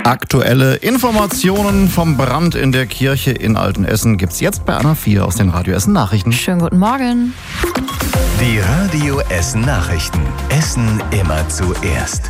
Aktuelle Informationen vom Brand in der Kirche in Altenessen gibt's jetzt bei Anna 4 aus den Radio Essen Nachrichten. Schönen guten Morgen. Die Radio Essen Nachrichten. Essen immer zuerst.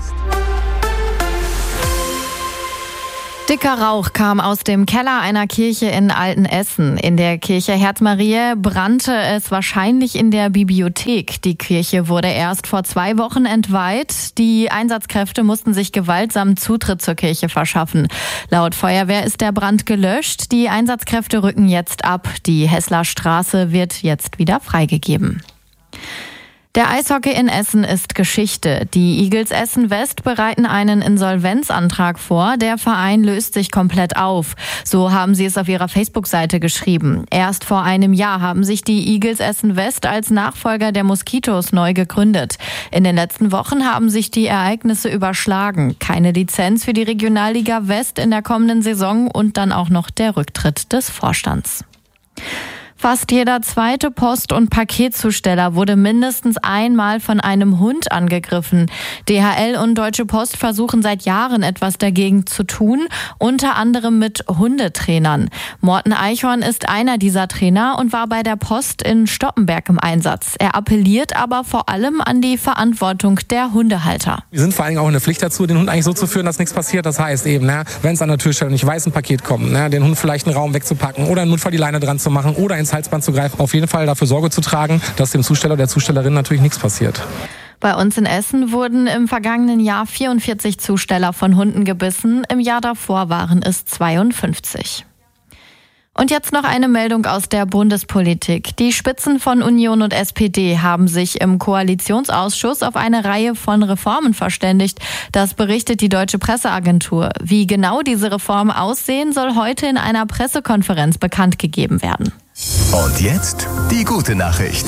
Dicker Rauch kam aus dem Keller einer Kirche in Altenessen. In der Kirche Herz Mariä brannte es wahrscheinlich in der Bibliothek. Die Kirche wurde erst vor 2 Wochen entweiht. Die Einsatzkräfte mussten sich gewaltsam Zutritt zur Kirche verschaffen. Laut Feuerwehr ist der Brand gelöscht. Die Einsatzkräfte rücken jetzt ab. Die Hessler Straße wird jetzt wieder freigegeben. Der Eishockey in Essen ist Geschichte. Die Igels Essen West bereiten einen Insolvenzantrag vor. Der Verein löst sich komplett auf. So haben sie es auf ihrer Facebook-Seite geschrieben. Erst vor einem Jahr haben sich die Igels Essen West als Nachfolger der Moskitos neu gegründet. In den letzten Wochen haben sich die Ereignisse überschlagen. Keine Lizenz für die Regionalliga West in der kommenden Saison und dann auch noch der Rücktritt des Vorstands. Fast jeder zweite Post- und Paketzusteller wurde mindestens einmal von einem Hund angegriffen. DHL und Deutsche Post versuchen seit Jahren etwas dagegen zu tun, unter anderem mit Hundetrainern. Morten Eichhorn ist einer dieser Trainer und war bei der Post in Stoppenberg im Einsatz. Er appelliert aber vor allem an die Verantwortung der Hundehalter. Wir sind vor allem auch in der Pflicht dazu, den Hund eigentlich so zu führen, dass nichts passiert. Das heißt eben, wenn es an der Türstelle nicht weiß, ein Paket kommt, den Hund vielleicht einen Raum wegzupacken oder im Notfall die Leine dran zu machen oder ins Halsband zu greifen, auf jeden Fall dafür Sorge zu tragen, dass dem Zusteller, der Zustellerin natürlich nichts passiert. Bei uns in Essen wurden im vergangenen Jahr 44 Zusteller von Hunden gebissen. Im Jahr davor waren es 52. Und jetzt noch eine Meldung aus der Bundespolitik. Die Spitzen von Union und SPD haben sich im Koalitionsausschuss auf eine Reihe von Reformen verständigt. Das berichtet die Deutsche Presseagentur. Wie genau diese Reformen aussehen, soll heute in einer Pressekonferenz bekannt gegeben werden. Und jetzt die gute Nachricht.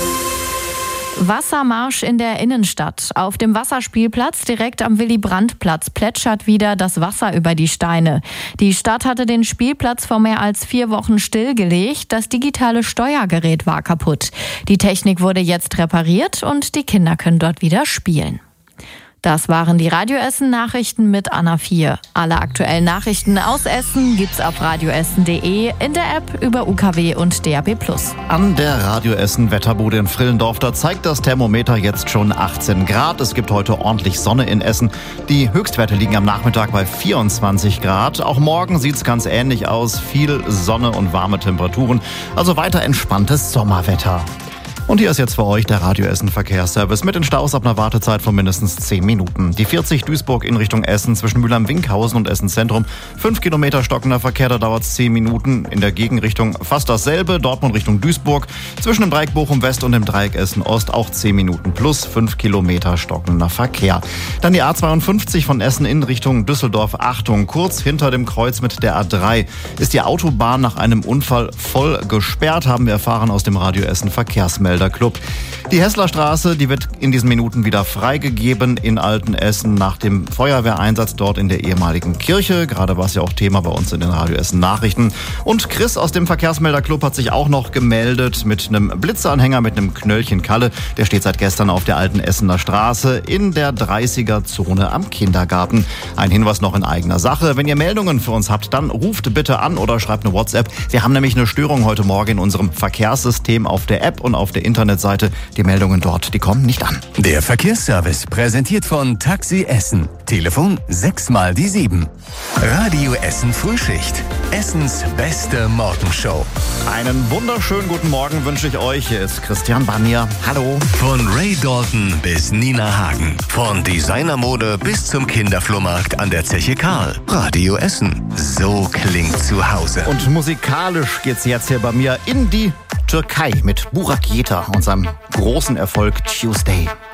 Wassermarsch in der Innenstadt. Auf dem Wasserspielplatz direkt am Willy-Brandt-Platz plätschert wieder das Wasser über die Steine. Die Stadt hatte den Spielplatz vor mehr als 4 Wochen stillgelegt. Das digitale Steuergerät war kaputt. Die Technik wurde jetzt repariert und die Kinder können dort wieder spielen. Das waren die Radio Essen Nachrichten mit Anna 4. Alle aktuellen Nachrichten aus Essen gibt's auf radioessen.de, in der App, über UKW und DAB+. An der Radio Essen Wetterbude in Frillendorf, da zeigt das Thermometer jetzt schon 18 Grad. Es gibt heute ordentlich Sonne in Essen. Die Höchstwerte liegen am Nachmittag bei 24 Grad. Auch morgen sieht's ganz ähnlich aus. Viel Sonne und warme Temperaturen. Also weiter entspanntes Sommerwetter. Und hier ist jetzt für euch der Radio Essen Verkehrsservice mit den Staus ab einer Wartezeit von mindestens 10 Minuten. Die 40 Duisburg in Richtung Essen zwischen Mülheim-Winkhausen und Essen Zentrum. 5 Kilometer stockender Verkehr, da dauert es 10 Minuten. In der Gegenrichtung fast dasselbe. Dortmund Richtung Duisburg. Zwischen dem Dreieck Bochum West und dem Dreieck Essen Ost auch 10 Minuten plus 5 Kilometer stockender Verkehr. Dann die A52 von Essen in Richtung Düsseldorf. Achtung, kurz hinter dem Kreuz mit der A3 ist die Autobahn nach einem Unfall voll gesperrt, haben wir erfahren aus dem Radio Essen Verkehrsmelder Club. Die Hessler Straße, die wird in diesen Minuten wieder freigegeben in Altenessen nach dem Feuerwehreinsatz dort in der ehemaligen Kirche. Gerade war es ja auch Thema bei uns in den Radio Essen Nachrichten. Und Chris aus dem Verkehrsmelder Club hat sich auch noch gemeldet mit einem Blitzeranhänger, mit einem Knöllchen Kalle. Der steht seit gestern auf der Altenessener Straße in der 30er-Zone am Kindergarten. Ein Hinweis noch in eigener Sache. Wenn ihr Meldungen für uns habt, dann ruft bitte an oder schreibt eine WhatsApp. Wir haben nämlich eine Störung heute Morgen in unserem Verkehrssystem auf der App und auf der Internetseite. Die Meldungen dort, die kommen nicht an. Der Verkehrsservice präsentiert von Taxi Essen. Telefon 6x7. Radio Essen Frühschicht. Essens beste Morgenshow. Einen wunderschönen guten Morgen wünsche ich euch. Hier ist Christian Banier. Hallo. Von Ray Dalton bis Nina Hagen. Von Designermode bis zum Kinderflohmarkt an der Zeche Karl. Radio Essen. So klingt zu Hause. Und musikalisch geht's jetzt hier bei mir in die Türkei mit Burak Yeta und seinem großen Erfolg Tuesday.